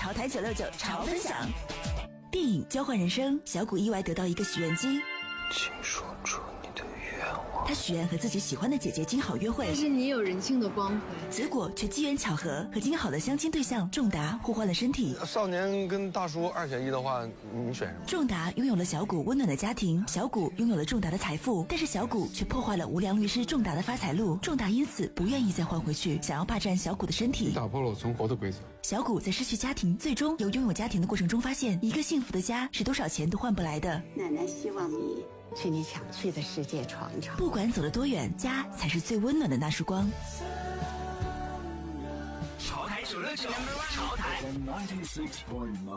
潮台969潮分享。电影《交换人生》，小谷意外得到一个许愿机， 请说出你的愿望。 他许愿和自己喜欢的姐姐金好约会， 但是你有人性的光辉， 结果却机缘巧合和金好的相亲对象仲达互换了身体。 少年跟大叔2选1的话，你选什么？ 仲达拥有了小谷温暖的家庭，小谷拥有了仲达的财富，但是小谷却破坏了无良律师仲达的发财路，仲达因此不愿意再换回去，想要霸占小谷的身体， 打破了我存活的规则。 小谷在失去家庭，最终由拥有家庭的过程中发现，一个幸福的家是多少钱都换不来的。 奶奶希望你去你想去的世界闯闯， 不管走得多远，家才是最温暖的那束光。 潮台969，潮台96.9